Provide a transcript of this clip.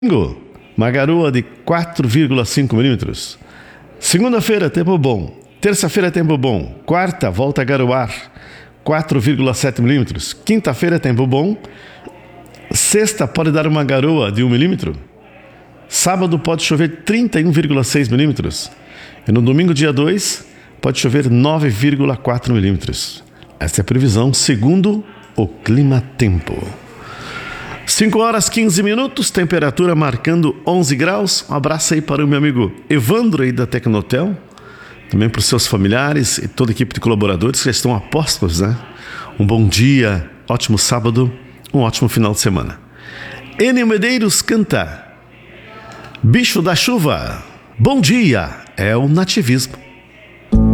Domingo, uma garoa de 4,5 milímetros. Segunda-feira, tempo bom. Terça-feira, tempo bom. Quarta, volta a garoar, 4,7 milímetros. Quinta-feira, tempo bom. Sexta, pode dar uma garoa de 1 milímetro. Sábado, pode chover 31,6 milímetros. E no domingo, dia 2, pode chover 9,4 milímetros. Essa é a previsão segundo o Clima Tempo. 5 horas 15 minutos, temperatura marcando 11 graus. Um abraço aí para o meu amigo Evandro aí da Tecnotel. Também para os seus familiares e toda a equipe de colaboradores que estão apostos, né? Um bom dia, ótimo sábado, um ótimo final de semana. Enio Medeiros canta Bicho da Chuva. Bom dia, é o nativismo.